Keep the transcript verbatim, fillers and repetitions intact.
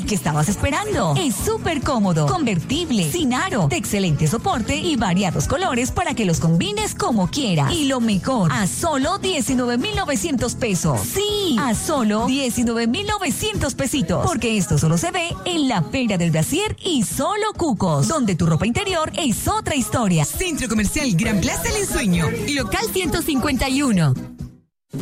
¿Qué estabas esperando? Es súper cómodo, convertible, sin aro, de excelente soporte y variados colores para que los combines como quieras. Y lo mejor, a solo diecinueve mil novecientos pesos. Sí, a solo diecinueve mil novecientos pesitos. Porque esto solo se ve en la Feria del Brasier y Solo Cucos, donde tu ropa interior es otra historia. Centro Comercial Gran Plaza El Ensueño, local ciento cincuenta y uno.